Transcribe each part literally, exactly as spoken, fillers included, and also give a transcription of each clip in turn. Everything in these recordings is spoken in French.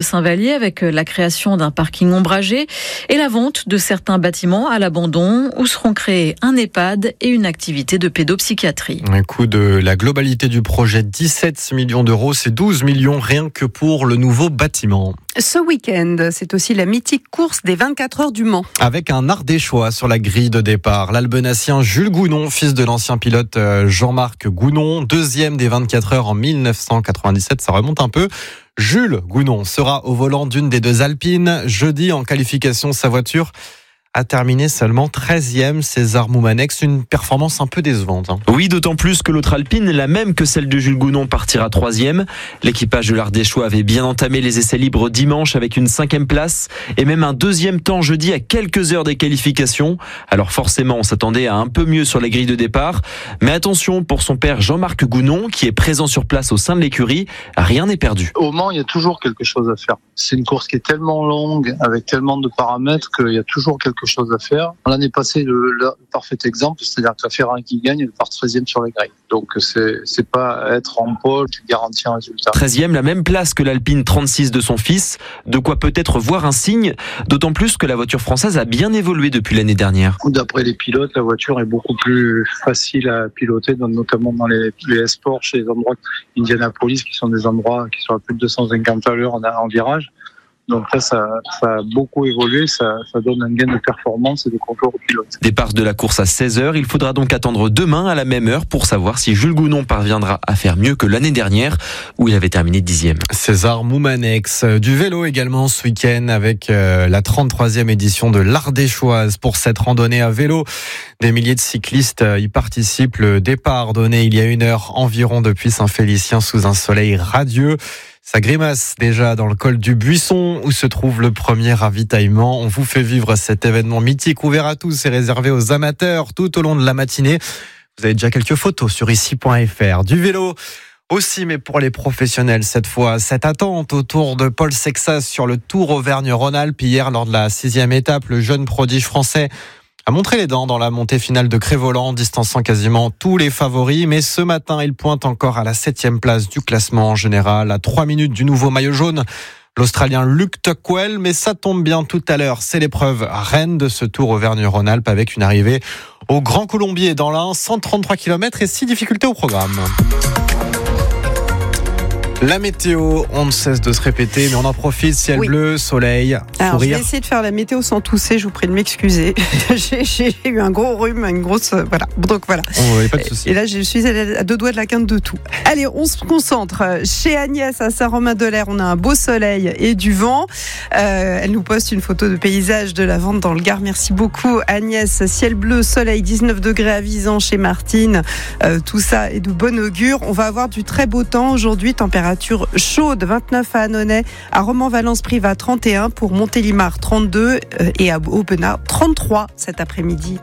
Saint-Vallier avec la création d'un parking ombragé et la vente de certains bâtiments à l'abandon où seront créés un EHPAD et une activité de pédopsychiatrie. Un coût de la globalité du projet, dix-sept millions d'euros, c'est douze millions rien que pour le nouveau bâtiment. Ce week-end, c'est aussi la mythique course des vingt-quatre heures du Mans. Avec un Ardéchois sur la grille de départ, l'Albenassien Jules Gounon, fils de l'ancien pilote Jean-Marc Gounon, deuxième des vingt-quatre heures en mille neuf cent quatre-vingt-dix-sept, ça remonte un peu. Jules Gounon sera au volant d'une des deux Alpines. Jeudi, en qualification, sa voiture a terminé seulement treizième, César Moumanex, une performance un peu décevante. Hein. Oui, d'autant plus que l'autre Alpine, la même que celle de Jules Gounon, partira troisième. L'équipage de l'Ardéchois avait bien entamé les essais libres dimanche avec une cinquième place et même un deuxième temps jeudi à quelques heures des qualifications. Alors forcément, on s'attendait à un peu mieux sur les grilles de départ. Mais attention pour son père Jean-Marc Gounon, qui est présent sur place au sein de l'écurie, rien n'est perdu. Au Mans, il y a toujours quelque chose à faire. C'est une course qui est tellement longue, avec tellement de paramètres, qu'il y a toujours quelque chose à faire. L'année passée, le, le parfait exemple, c'est-à-dire que la Ferrari qui gagne, elle part treizième sur les grilles. Donc c'est, c'est pas être en pole qui garantit un résultat. treizième, la même place que l'Alpine trente-six de son fils, de quoi peut-être voir un signe, d'autant plus que la voiture française a bien évolué depuis l'année dernière. D'après les pilotes, la voiture est beaucoup plus facile à piloter, notamment dans les, les S-Sports, chez les endroits Indianapolis, qui sont des endroits qui sont à plus de deux cent cinquante à l'heure en, en virage. Donc là, ça, ça a beaucoup évolué, ça, ça donne un gain de performance et de confort au pilote. Départ de la course à seize heures, il faudra donc attendre demain à la même heure pour savoir si Jules Gounon parviendra à faire mieux que l'année dernière où il avait terminé dixième. César Moumanex, du vélo également ce week-end avec euh, la trente-troisième édition de l'Ardéchoise. Pour cette randonnée à vélo, des milliers de cyclistes y participent. Le départ donné il y a une heure environ depuis Saint-Félicien sous un soleil radieux. Ça grimace déjà dans le col du Buisson où se trouve le premier ravitaillement. On vous fait vivre cet événement mythique ouvert à tous et réservé aux amateurs tout au long de la matinée. Vous avez déjà quelques photos sur ici point f r. Du vélo aussi, mais pour les professionnels cette fois. Cette attente autour de Paul Sexas sur le Tour Auvergne-Rhône-Alpes. Hier, lors de la sixième étape, le jeune prodige français a montré les dents dans la montée finale de Crévoland, distançant quasiment tous les favoris. Mais ce matin, il pointe encore à la septième place du classement en général, à trois minutes du nouveau maillot jaune, l'Australien Luke Tuckwell. Mais ça tombe bien tout à l'heure, c'est l'épreuve reine de ce Tour Auvergne-Rhône-Alpes avec une arrivée au Grand Colombier dans l'Ain, cent trente-trois kilomètres et six difficultés au programme. La météo, on ne cesse de se répéter, mais on en profite, ciel oui. bleu, soleil, Alors, sourire. Je vais essayer de faire la météo sans tousser, je vous prie de m'excuser. j'ai, j'ai eu un gros rhume, une grosse... Voilà, donc voilà. Oh, y a pas de souci. Et là, je suis à deux doigts de la quinte de tout. Allez, on se concentre. Chez Agnès, à Saint-Romain-de-l'Air, on a un beau soleil et du vent. Euh, elle nous poste une photo de paysage de la vente dans le Gard. Merci beaucoup, Agnès. Ciel bleu, soleil, dix-neuf degrés à Visan, chez Martine. Euh, tout ça est de bon augure. On va avoir du très beau temps aujourd'hui, température chaude, vingt-neuf à Annonay, à Romans-Valence-Privat trente et un, pour Montélimar trente-deux et à Aubenas trente-trois cet après-midi.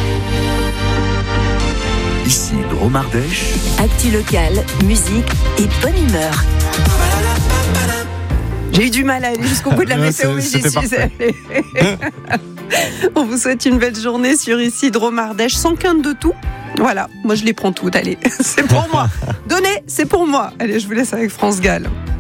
Ici Dromardèche. Actu locale, musique et bonne humeur. J'ai eu du mal à aller jusqu'au bout de la météo, mais j'y suis allée. On vous souhaite une belle journée sur ici Dromardèche, sans quinte de tout. Voilà, moi je les prends toutes, allez, c'est pour moi. Donnez, c'est pour moi. Allez, je vous laisse avec France Gall.